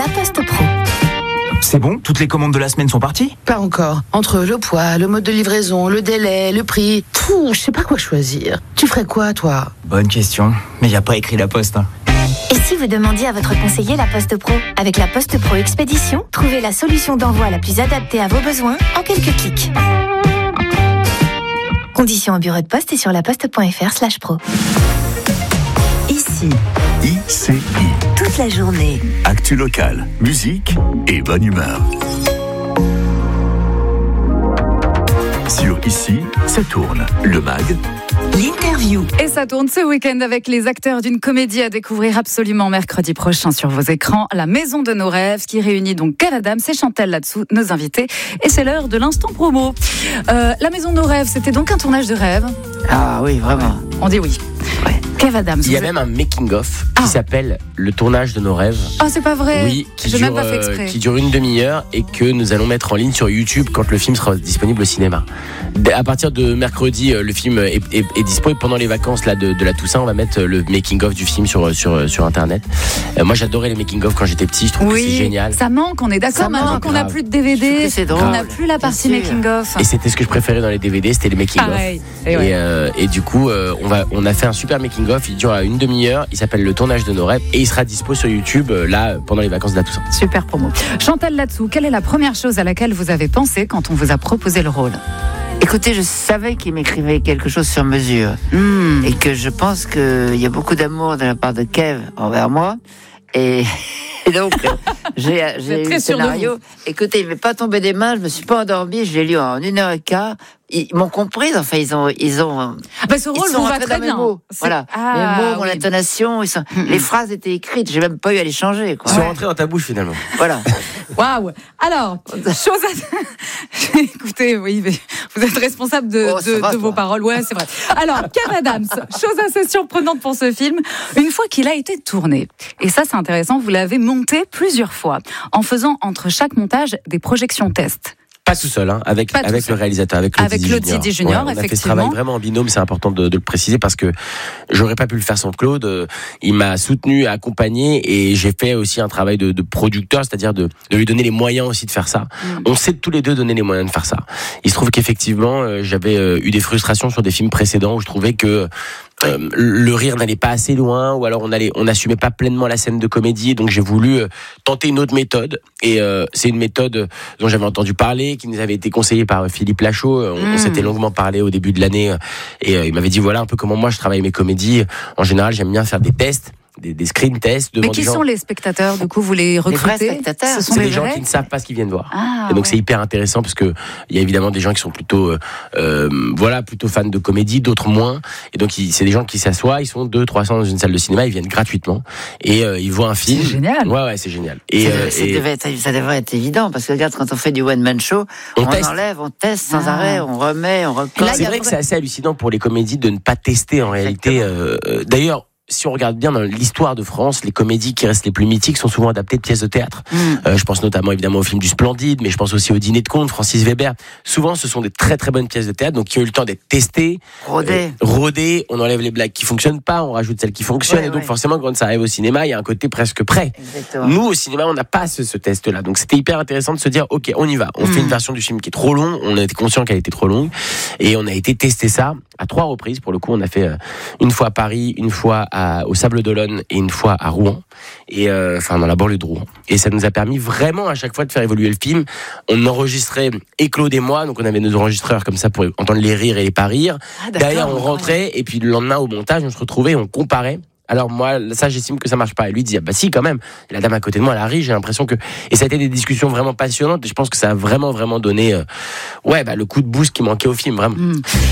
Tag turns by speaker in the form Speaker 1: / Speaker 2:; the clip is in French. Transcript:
Speaker 1: La Poste Pro.
Speaker 2: C'est bon ? Toutes les commandes de la semaine sont parties ?
Speaker 3: Pas encore. Entre le poids, le mode de livraison, le délai, le prix... je sais pas quoi choisir. Tu ferais quoi, toi ?
Speaker 2: Bonne question. Mais y a pas écrit La Poste.
Speaker 1: Et si vous demandiez à votre conseiller La Poste Pro ? Avec La Poste Pro Expédition, trouvez la solution d'envoi la plus adaptée à vos besoins en quelques clics. Conditions au bureau de poste et sur laposte.fr/pro.
Speaker 4: Ici,
Speaker 5: ICI.
Speaker 4: toute la journée.
Speaker 5: Actu locale, musique et bonne humeur. Sur Ici, ça tourne. Le MAG,
Speaker 4: L'interview.
Speaker 6: Et ça tourne ce week-end avec les acteurs d'une comédie à découvrir absolument mercredi prochain sur vos écrans, La Maison de nos rêves, qui réunit donc Kev Adams et Chantal Latsou, nos invités. Et c'est l'heure de l'instant promo. La Maison de nos rêves, c'était donc un tournage de rêve.
Speaker 3: Ah oui, vraiment.
Speaker 6: On dit oui.
Speaker 3: Ouais.
Speaker 6: Kev Adams.
Speaker 7: Il y a même un making-of qui s'appelle Le tournage de nos rêves.
Speaker 6: Ah, c'est pas vrai.
Speaker 7: Oui,
Speaker 6: J'ai même pas fait exprès.
Speaker 7: qui dure une demi-heure et que nous allons mettre en ligne sur YouTube quand le film sera disponible au cinéma. À partir de mercredi, le film est dispo et pendant les vacances là, de la Toussaint, on va mettre le making-of du film sur Internet. Moi, j'adorais les making-of quand j'étais petit, je trouve que c'est génial.
Speaker 6: Ça manque, on est d'accord,
Speaker 3: Ça
Speaker 6: maintenant
Speaker 3: manque,
Speaker 6: qu'on n'a plus de DVD,
Speaker 3: C'est drôle.
Speaker 6: on n'a plus la partie
Speaker 3: Bien sûr.
Speaker 6: making-of.
Speaker 7: Et c'était ce que je préférais dans les DVD, c'était les making-of.
Speaker 6: Pareil. Et ouais.
Speaker 7: Et du coup, on a fait un super making-of, il dure à une demi-heure, il s'appelle Le tournage de nos rêves et il sera dispo sur YouTube là pendant les vacances de la Toussaint.
Speaker 6: Super promo. Chantal Latsou, quelle est la première chose à laquelle vous avez pensé quand on vous a proposé le rôle ?
Speaker 3: Écoutez, je savais qu'il m'écrivait quelque chose sur mesure. Et que je pense qu'il y a beaucoup d'amour de la part de Kev envers moi. Et donc, j'ai eu
Speaker 6: très
Speaker 3: le
Speaker 6: sûr de
Speaker 3: scénario. Écoutez, il m'est pas tombé des mains, je me suis pas endormie, je l'ai lu en 1h15. Ils m'ont comprise, enfin, ils ont
Speaker 6: Ce rôle
Speaker 3: ils sont
Speaker 6: vous va
Speaker 3: rentrés
Speaker 6: très
Speaker 3: dans
Speaker 6: bien.
Speaker 3: mes mots. Voilà. Mes mots, mon intonation, les phrases étaient écrites, j'ai même pas eu à les changer, quoi.
Speaker 7: Ils sont rentrés dans ta bouche finalement.
Speaker 3: Voilà.
Speaker 6: Waouh. Alors, écoutez, oui, mais vous êtes responsable de vos paroles. Ouais, c'est vrai. Alors, Kev Adams, chose assez surprenante pour ce film, une fois qu'il a été tourné. Et ça, c'est intéressant, vous l'avez monté plusieurs fois, en faisant entre chaque montage des projections tests.
Speaker 7: Pas tout seul, avec le réalisateur, avec
Speaker 6: Claude Zidi Junior,
Speaker 7: on a fait ce
Speaker 6: effectivement.
Speaker 7: travail vraiment en binôme, c'est important de le préciser parce que j'aurais pas pu le faire sans Claude. Il m'a soutenu, accompagné et j'ai fait aussi un travail de producteur, c'est-à-dire de lui donner les moyens aussi de faire ça. On s'est tous les deux donné les moyens de faire ça. Il se trouve qu'effectivement, j'avais eu des frustrations sur des films précédents où je trouvais que le rire n'allait pas assez loin ou alors on n'assumait pas pleinement la scène de comédie, donc j'ai voulu tenter une autre méthode et c'est une méthode dont j'avais entendu parler, qui nous avait été conseillée par Philippe Lachaud. On s'était longuement parlé au début de l'année et il m'avait dit voilà un peu comment moi je travaille mes comédies. En général, j'aime bien faire des tests, des screen tests devant
Speaker 6: Mais qui
Speaker 7: des gens.
Speaker 6: sont les spectateurs, du coup, vous les recrutez?
Speaker 3: Les vrais spectateurs.
Speaker 6: Ce sont
Speaker 7: C'est
Speaker 6: les
Speaker 7: des gens
Speaker 6: vrais
Speaker 7: qui ne savent pas ce qu'ils viennent voir.
Speaker 6: Ah,
Speaker 7: et donc
Speaker 6: ouais.
Speaker 7: c'est hyper intéressant parce que il y a évidemment des gens qui sont plutôt plutôt fans de comédie, d'autres moins. Et donc c'est des gens qui s'assoient, ils sont 200-300 dans une salle de cinéma, ils viennent gratuitement et ils voient un film.
Speaker 6: C'est génial.
Speaker 7: Ouais, c'est génial. Et
Speaker 3: Ça devrait être évident, parce que regarde, quand on fait du one-man show,
Speaker 7: On
Speaker 3: on
Speaker 7: teste.
Speaker 3: enlève, on teste sans arrêt, on remet, on recolle.
Speaker 6: Là, il y
Speaker 7: c'est
Speaker 6: a
Speaker 7: vrai que c'est assez hallucinant pour les comédies de ne pas tester en réalité. D'ailleurs, si on regarde bien dans l'histoire de France, les comédies qui restent les plus mythiques sont souvent adaptées de pièces de théâtre. Je pense notamment évidemment au film du Splendide, mais je pense aussi au Dîner de Con de Francis Weber. Souvent, ce sont des très très bonnes pièces de théâtre, donc qui ont eu le temps d'être testées, rodées. On enlève les blagues qui fonctionnent pas, on rajoute celles qui fonctionnent,
Speaker 3: Ouais,
Speaker 7: et donc
Speaker 3: ouais.
Speaker 7: forcément, quand ça arrive au cinéma, il y a un côté presque prêt.
Speaker 3: Exactement.
Speaker 7: Nous, au cinéma, on n'a pas ce test-là. Donc, c'était hyper intéressant de se dire, OK, on y va. On fait une version du film qui est trop longue. On a été conscient qu'elle était trop longue. Et on a été tester ça à 3 reprises. Pour le coup, on a fait une fois à Paris, une fois au Sable d'Olonne et une fois à Rouen. Et, dans la banlieue de Rouen. Et ça nous a permis vraiment à chaque fois de faire évoluer le film. On enregistrait Claude et moi. Donc, on avait nos enregistreurs comme ça pour entendre les rires et les pas rires. Derrière, on rentrait. Et puis, le lendemain, au montage, on se retrouvait, on comparait. Alors moi, ça, j'estime que ça marche pas. Et lui dit, ah bah si, quand même. Et la dame à côté de moi, elle a ri, j'ai l'impression que... Et ça a été des discussions vraiment passionnantes. Et je pense que ça a vraiment, vraiment donné le coup de boost qui manquait au film, vraiment.